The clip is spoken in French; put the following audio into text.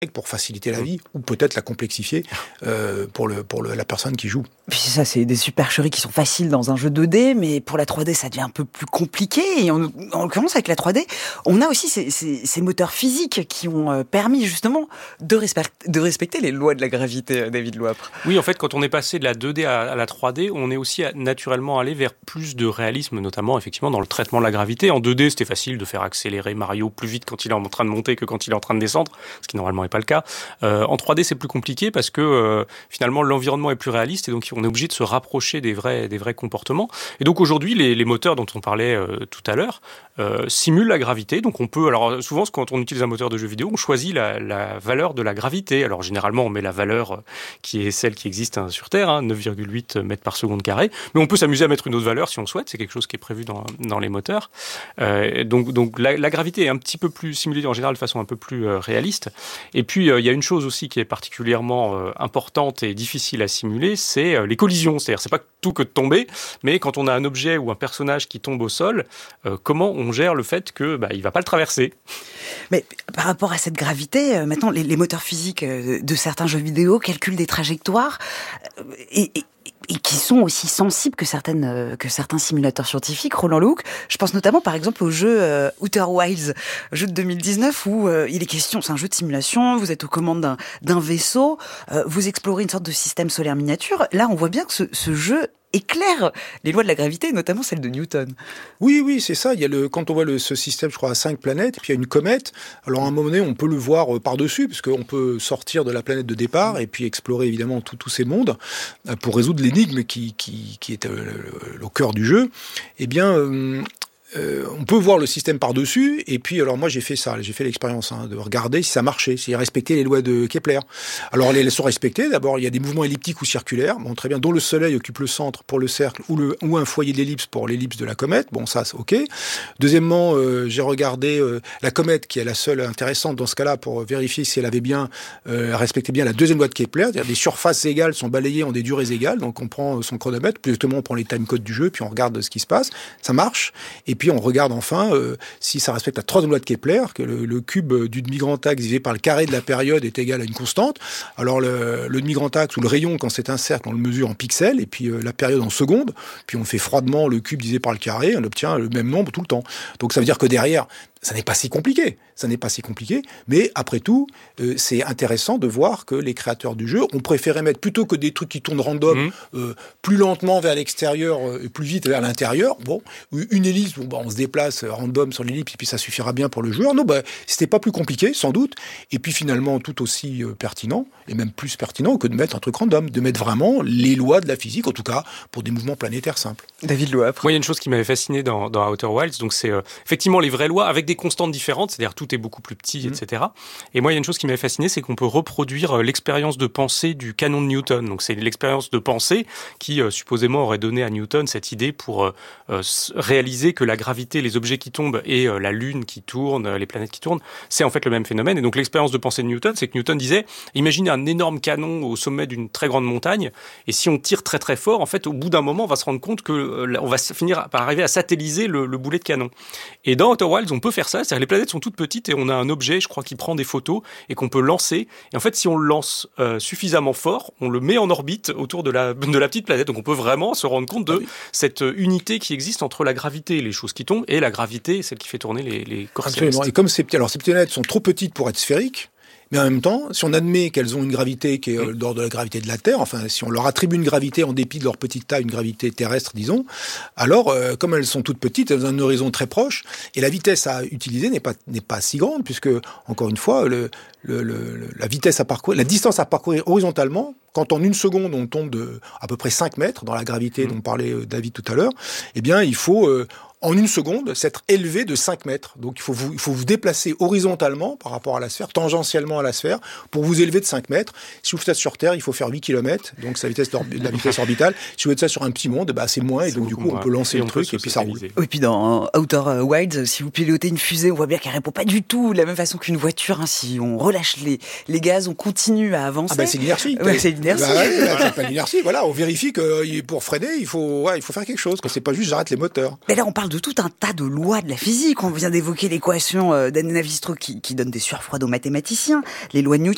pour faciliter la vie ou peut-être la complexifier pour la personne qui joue. Puis ça, c'est des supercheries qui sont faciles dans un jeu 2D, mais pour la 3D, ça devient un peu plus compliqué. Et en l'occurrence, avec la 3D, on a aussi ces moteurs physiques qui ont permis justement de respecter les lois de la gravité, David Louapre. Oui, en fait, quand on est passé de la 2D à la 3D, on est aussi naturellement allé vers plus de réalisme, notamment effectivement dans le traitement de la gravité. En 2D, c'était facile de faire accélérer Mario plus vite quand il est en train de monter que quand il est en train de descendre, ce qui normalement n'est pas le cas. En 3D, c'est plus compliqué parce que finalement l'environnement est plus réaliste et donc on est obligé de se rapprocher des vrais comportements. Et donc aujourd'hui, les moteurs dont on parlait tout à l'heure simulent la gravité. Donc on peut, alors souvent quand on utilise un moteur de jeu vidéo, on choisit la valeur de la gravité. Alors généralement, on met la valeur qui est celle qui existe sur Terre, 9,8 mètres par seconde carré. Mais on peut s'amuser à mettre une autre valeur si on souhaite. C'est quelque chose qui est prévu dans les moteurs. Donc la gravité est un petit peu plus simulée en général de façon un peu plus réaliste. Et puis, il y a une chose aussi qui est particulièrement importante et difficile à simuler, c'est les collisions. C'est-à-dire, c'est pas tout que de tomber, mais quand on a un objet ou un personnage qui tombe au sol, comment on gère le fait que il va pas le traverser ? Mais par rapport à cette gravité, maintenant, les moteurs physiques de certains jeux vidéo calculent des trajectoires et qui sont aussi sensibles que certains simulateurs scientifiques. Roland Lehoucq, je pense notamment par exemple au jeu Outer Wilds, jeu de 2019 où il est question, c'est un jeu de simulation, vous êtes aux commandes d'un vaisseau, vous explorez une sorte de système solaire miniature. Là, on voit bien que ce jeu éclaire les lois de la gravité, notamment celle de Newton. Oui, c'est ça. Il y a quand on voit ce système, je crois, à 5 planètes, et puis il y a une comète. Alors à un moment donné, on peut le voir par-dessus, parce qu'on peut sortir de la planète de départ et puis explorer évidemment tous ces mondes pour résoudre l'énigme qui est au cœur du jeu. Eh bien, on peut voir le système par-dessus, et puis alors moi j'ai fait l'expérience de regarder si ça marchait, s'il respectait les lois de Kepler. Alors elles sont respectées. D'abord, il y a des mouvements elliptiques ou circulaires, très bien, dont le Soleil occupe le centre pour le cercle ou un foyer d'ellipse pour l'ellipse de la comète. Ça c'est ok. Deuxièmement, j'ai regardé la comète, qui est la seule intéressante dans ce cas-là pour vérifier si elle avait bien respecté bien la deuxième loi de Kepler, c'est-à-dire des surfaces égales sont balayées en des durées égales. Donc on prend son chronomètre, plus exactement on prend les timecodes du jeu, puis on regarde ce qui se passe, ça marche. Et puis on regarde enfin si ça respecte la troisième loi de Kepler, que le cube du demi-grand axe divisé par le carré de la période est égal à une constante. Alors le demi-grand axe ou le rayon, quand c'est un cercle, on le mesure en pixels, et puis la période en secondes, puis on fait froidement le cube divisé par le carré, on obtient le même nombre tout le temps. Donc ça veut dire que derrière, ça n'est pas si compliqué, mais après tout, c'est intéressant de voir que les créateurs du jeu ont préféré mettre, plutôt que des trucs qui tournent random, plus lentement vers l'extérieur et plus vite vers l'intérieur, une ellipse, on se déplace random sur l'ellipse et puis ça suffira bien pour le joueur. Non, c'était pas plus compliqué, sans doute, et puis finalement tout aussi pertinent, et même plus pertinent que de mettre un truc random, de mettre vraiment les lois de la physique, en tout cas pour des mouvements planétaires simples. David Louapre. Moi, il y a une chose qui m'avait fasciné dans Outer Wilds, donc c'est effectivement les vraies lois avec des constantes différentes, c'est-à-dire tout est beaucoup plus petit, etc. Et moi, il y a une chose qui m'avait fasciné, c'est qu'on peut reproduire l'expérience de pensée du canon de Newton. Donc c'est l'expérience de pensée qui supposément aurait donné à Newton cette idée pour réaliser que la gravité, les objets qui tombent et la Lune qui tourne, les planètes qui tournent, c'est en fait le même phénomène. Et donc l'expérience de pensée de Newton, c'est que Newton disait, imaginez un énorme canon au sommet d'une très grande montagne, et si on tire très très fort, en fait, au bout d'un moment, on va se rendre compte que on va finir par arriver à satelliser le boulet de canon. Et dans Outer Wilds, on peut faire ça, c'est-à-dire les planètes sont toutes petites et on a un objet, je crois, qui prend des photos et qu'on peut lancer. Et en fait, si on le lance suffisamment fort, on le met en orbite autour de la petite planète. Donc on peut vraiment se rendre compte de cette unité qui existe entre la gravité, les choses qui tombent, et la gravité, celle qui fait tourner les corps célestes. Et comme ces planètes sont trop petites pour être sphériques, mais en même temps, si on admet qu'elles ont une gravité qui est l'ordre de la gravité de la Terre, enfin, si on leur attribue une gravité en dépit de leur petite taille, une gravité terrestre, disons, alors, comme elles sont toutes petites, elles ont un horizon très proche, et la vitesse à utiliser n'est pas si grande, puisque, encore une fois, la vitesse à parcourir, la distance à parcourir horizontalement, quand en une seconde, on tombe de à peu près 5 mètres dans la gravité dont parlait David tout à l'heure, eh bien, il faut, en une seconde, s'être élevé de 5 mètres. Donc, il faut vous déplacer horizontalement par rapport à la sphère, tangentiellement à la sphère, pour vous élever de 5 mètres. Si vous faites ça sur Terre, il faut faire 8 km, donc c'est la vitesse orbitale. Si vous faites ça sur un petit monde, c'est moins, et donc du coup, on peut lancer le truc, et puis ça roule. Et puis dans Outer Wilds, si vous pilotez une fusée, on voit bien qu'elle répond pas du tout de la même façon qu'une voiture. Si on relâche les gaz, on continue à avancer. C'est l'inertie. C'est l'inertie. C'est pas l'inertie, voilà. On vérifie que pour freiner, il faut faire quelque chose, que c'est pas juste j'arrête les moteurs. Mais là, on parle de tout un tas de lois de la physique. On vient d'évoquer l'équation d'Anne Navier-Stokes qui donne des sueurs froides aux mathématiciens, les lois de Newton.